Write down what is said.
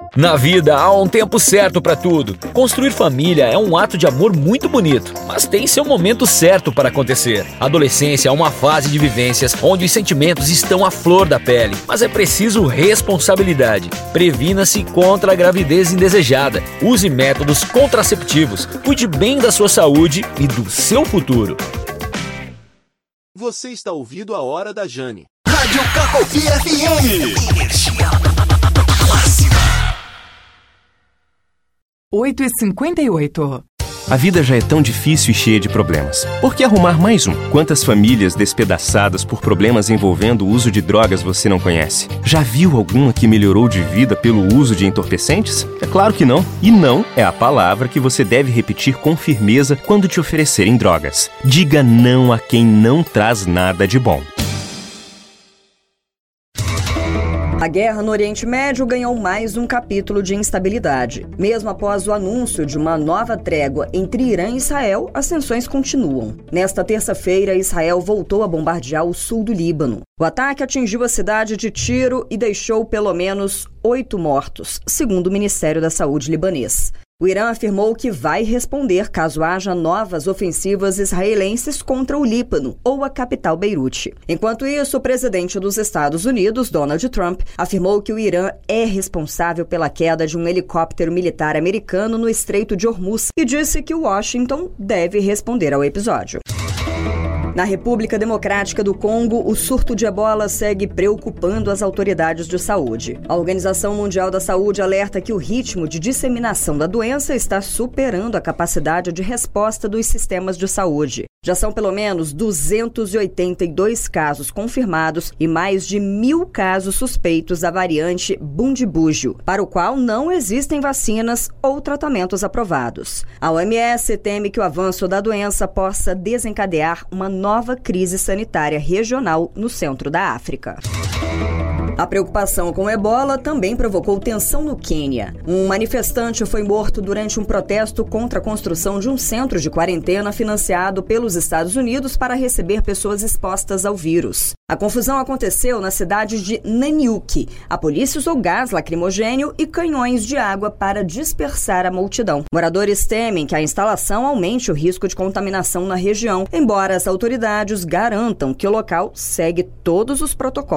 Na vida há um tempo certo para tudo. Construir família é um ato de amor muito bonito, mas tem seu momento certo para acontecer. A adolescência é uma fase de vivências onde os sentimentos estão à flor da pele, mas é preciso responsabilidade. Previna-se contra a gravidez indesejada. Use métodos contraceptivos. Cuide bem da sua saúde e do seu futuro. Você está ouvindo a Hora da Jane. Rádio Cacofi FM. Energia máxima. 8h58. A vida já é tão difícil e cheia de problemas. Por que arrumar mais um? Quantas famílias despedaçadas por problemas envolvendo o uso de drogas você não conhece? Já viu alguma que melhorou de vida pelo uso de entorpecentes? É claro que não. E não é a palavra que você deve repetir com firmeza quando te oferecerem drogas. Diga não a quem não traz nada de bom. A guerra no Oriente Médio ganhou mais um capítulo de instabilidade. Mesmo após o anúncio de uma nova trégua entre Irã e Israel, as tensões continuam. Nesta terça-feira, Israel voltou a bombardear o sul do Líbano. O ataque atingiu a cidade de Tiro e deixou pelo menos 8 mortos, segundo o Ministério da Saúde libanês. O Irã afirmou que vai responder caso haja novas ofensivas israelenses contra o Líbano ou a capital Beirute. Enquanto isso, o presidente dos Estados Unidos, Donald Trump, afirmou que o Irã é responsável pela queda de um helicóptero militar americano no Estreito de Hormuz e disse que Washington deve responder ao episódio. Na República Democrática do Congo, o surto de ebola segue preocupando as autoridades de saúde. A Organização Mundial da Saúde alerta que o ritmo de disseminação da doença está superando a capacidade de resposta dos sistemas de saúde. Já são pelo menos 282 casos confirmados e mais de 1.000 casos suspeitos da variante Bundibugyo, para o qual não existem vacinas ou tratamentos aprovados. A OMS teme que o avanço da doença possa desencadear uma nova crise sanitária regional no centro da África. A preocupação com o ebola também provocou tensão no Quênia. Um manifestante foi morto durante um protesto contra a construção de um centro de quarentena financiado pelos Estados Unidos para receber pessoas expostas ao vírus. A confusão aconteceu na cidade de Nanyuki. A polícia usou gás lacrimogênio e canhões de água para dispersar a multidão. Moradores temem que a instalação aumente o risco de contaminação na região, embora as autoridades garantam que o local segue todos os protocolos